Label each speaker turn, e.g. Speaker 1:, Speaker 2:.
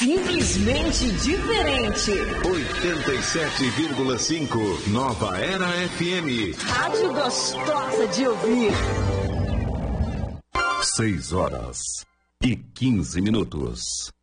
Speaker 1: Simplesmente diferente.
Speaker 2: 87,5 Nova Era FM.
Speaker 1: Rádio gostosa de ouvir.
Speaker 2: 6 horas e 15 minutos.